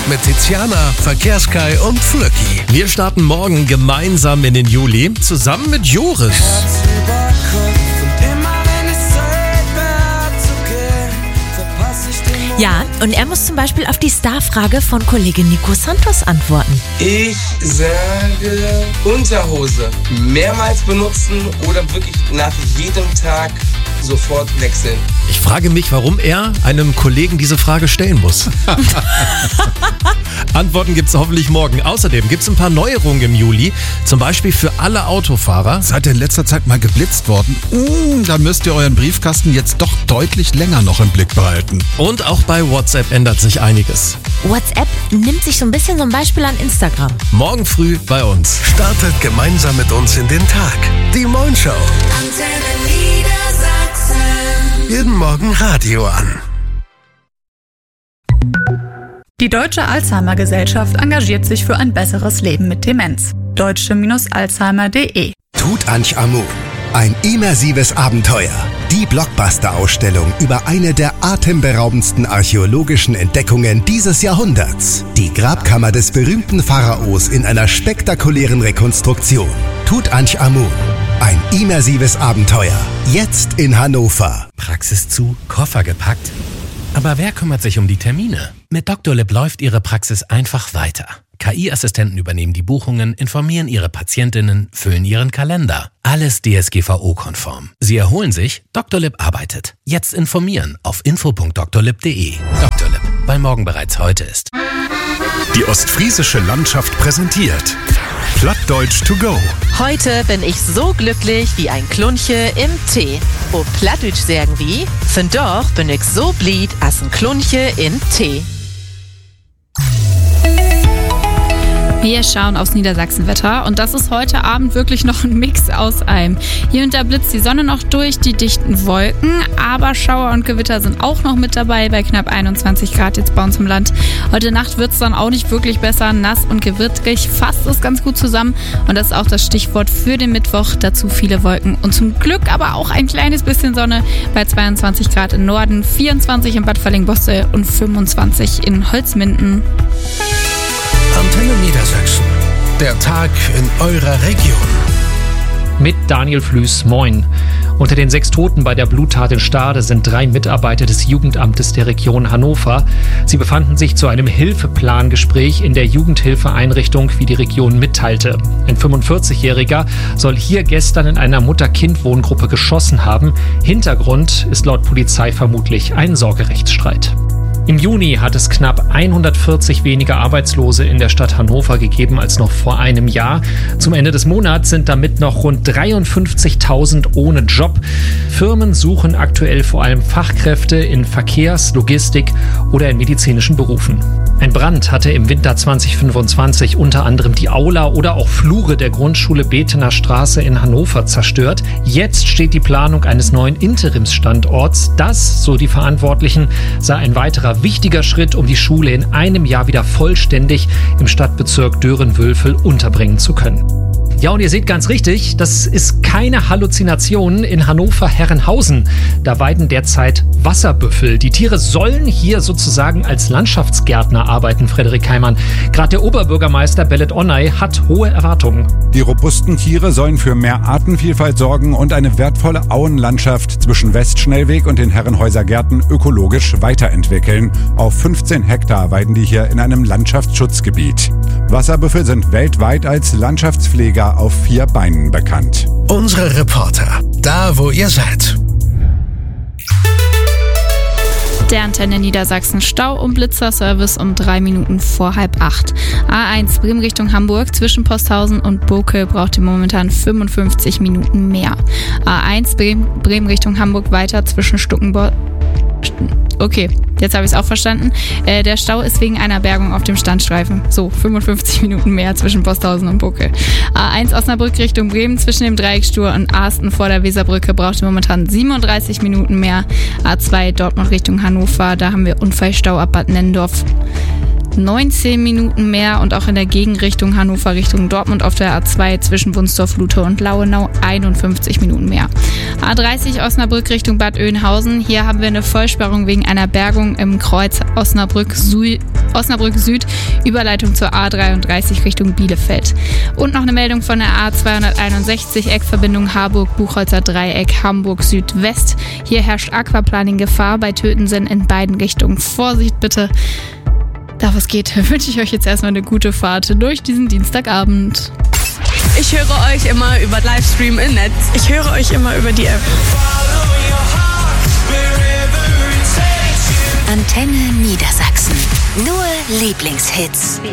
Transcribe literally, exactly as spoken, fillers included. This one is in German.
mit Tiziana, Verkehrskai und Flöcki. Wir starten morgen gemeinsam in den Juli, zusammen mit Joris. Ja, und er muss zum Beispiel auf die Starfrage von Kollege Nico Santos antworten. Ich sage Unterhose. Mehrmals benutzen oder wirklich nach jedem Tag sofort wechseln. Ich frage mich, warum er einem Kollegen diese Frage stellen muss. Antworten gibt's hoffentlich morgen. Außerdem gibt's ein paar Neuerungen im Juli. Zum Beispiel für alle Autofahrer. Seid ihr in letzter Zeit mal geblitzt worden? Mm, dann müsst ihr euren Briefkasten jetzt doch deutlich länger noch im Blick behalten. Und auch bei WhatsApp ändert sich einiges. WhatsApp nimmt sich so ein bisschen so ein Beispiel an Instagram. Morgen früh bei uns. Startet gemeinsam mit uns in den Tag. Die Moin Show. Jeden Morgen Radio an. Die Deutsche Alzheimer Gesellschaft engagiert sich für ein besseres Leben mit Demenz. deutsche Alzheimer punkt de Tutanchamun. Ein immersives Abenteuer. Die Blockbuster-Ausstellung über eine der atemberaubendsten archäologischen Entdeckungen dieses Jahrhunderts. Die Grabkammer des berühmten Pharaos in einer spektakulären Rekonstruktion. Tutanchamun. Ein immersives Abenteuer. Jetzt in Hannover. Praxis zu, Koffer gepackt. Aber wer kümmert sich um die Termine? Mit Doktolib läuft Ihre Praxis einfach weiter. K I-Assistenten übernehmen die Buchungen, informieren Ihre Patientinnen, füllen Ihren Kalender. Alles D S G V O-konform. Sie erholen sich, Doktolib arbeitet. Jetzt informieren auf info punkt doktolib punkt de. Doktolib, weil morgen bereits heute ist. Die ostfriesische Landschaft präsentiert Plattdeutsch to go. Heute bin ich so glücklich wie ein Klunche im Tee. O Plattdeutsch sagen wie, von doch bin ich so blied as ein Klunche in Tee. Wir schauen aufs Niedersachsenwetter und das ist heute Abend wirklich noch ein Mix aus allem. Hier und da blitzt die Sonne noch durch, die dichten Wolken, aber Schauer und Gewitter sind auch noch mit dabei bei knapp einundzwanzig Grad jetzt bei uns im Land. Heute Nacht wird es dann auch nicht wirklich besser, nass und gewitterig, fasst es ganz gut zusammen und das ist auch das Stichwort für den Mittwoch, dazu viele Wolken und zum Glück aber auch ein kleines bisschen Sonne bei zweiundzwanzig Grad im Norden, vierundzwanzig in Bad Fallingbostel und fünfundzwanzig in Holzminden. Antenne Niedersachsen. Der Tag in eurer Region. Mit Daniel Flüß, moin. Unter den sechs Toten bei der Bluttat in Stade sind drei Mitarbeiter des Jugendamtes der Region Hannover. Sie befanden sich zu einem Hilfeplangespräch in der Jugendhilfeeinrichtung, wie die Region mitteilte. Ein fünfundvierzigjähriger soll hier gestern in einer Mutter-Kind-Wohngruppe geschossen haben. Hintergrund ist laut Polizei vermutlich ein Sorgerechtsstreit. Im Juni hat es knapp hundertvierzig weniger Arbeitslose in der Stadt Hannover gegeben als noch vor einem Jahr. Zum Ende des Monats sind damit noch rund dreiundfünfzigtausend ohne Job. Firmen suchen aktuell vor allem Fachkräfte in Verkehrs-, Logistik- oder in medizinischen Berufen. Ein Brand hatte im Winter zwanzig fünfundzwanzig unter anderem die Aula oder auch Flure der Grundschule Bethener Straße in Hannover zerstört. Jetzt steht die Planung eines neuen Interimsstandorts. Das, so die Verantwortlichen, sei ein weiterer wichtiger Schritt, um die Schule in einem Jahr wieder vollständig im Stadtbezirk Dören-Wülfel unterbringen zu können. Ja, und ihr seht ganz richtig, das ist keine Halluzination in Hannover-Herrenhausen. Da weiden derzeit Wasserbüffel. Die Tiere sollen hier sozusagen als Landschaftsgärtner arbeiten, Frederik Heimann. Gerade der Oberbürgermeister Bellet Onnay hat hohe Erwartungen. Die robusten Tiere sollen für mehr Artenvielfalt sorgen und eine wertvolle Auenlandschaft zwischen Westschnellweg und den Herrenhäuser-Gärten ökologisch weiterentwickeln. Auf fünfzehn Hektar weiden die hier in einem Landschaftsschutzgebiet. Wasserbüffel sind weltweit als Landschaftspfleger auf vier Beinen bekannt. Unsere Reporter, da wo ihr seid. Der Antenne Niedersachsen Stau- und Blitzerservice um drei Minuten vor halb acht. A eins Bremen Richtung Hamburg zwischen Posthausen und Bokel braucht ihr momentan fünfundfünfzig Minuten mehr. A eins Bremen, Bremen Richtung Hamburg weiter zwischen Stuckenborn. Okay, jetzt habe ich es auch verstanden. Äh, der Stau ist wegen einer Bergung auf dem Standstreifen. So, fünfundfünfzig Minuten mehr zwischen Posthausen und Bokel. A eins Osnabrück Richtung Bremen zwischen dem Dreiecksstuhl und Arsten vor der Weserbrücke braucht ihr momentan siebenunddreißig Minuten mehr. A zwei Dortmund Richtung Hannover, da haben wir Unfallstau ab Bad Nennendorf. neunzehn Minuten mehr und auch in der Gegenrichtung Hannover Richtung Dortmund auf der A zwei zwischen Wunstorf, Lute und Lauenau einundfünfzig Minuten mehr. A dreißig Osnabrück Richtung Bad Oeynhausen. Hier haben wir eine Vollsperrung wegen einer Bergung im Kreuz Osnabrück, Su- Osnabrück Süd, Überleitung zur A dreiunddreißig Richtung Bielefeld. Und noch eine Meldung von der A zweihunderteinundsechzig, Eckverbindung Harburg-Buchholzer Dreieck, Hamburg Südwest. Hier herrscht Aquaplaning-Gefahr bei Tötensen in beiden Richtungen. Vorsicht bitte. Da was geht, wünsche ich euch jetzt erstmal eine gute Fahrt durch diesen Dienstagabend. Ich höre euch immer über Livestream im Netz. Ich höre euch immer über die App. Antenne Niedersachsen. Nur Lieblingshits.